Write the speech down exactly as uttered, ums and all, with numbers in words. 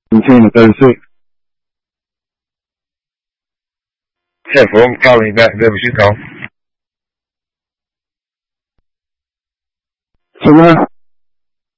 你现在三十岁。 是否教你的对不起头？ 什么？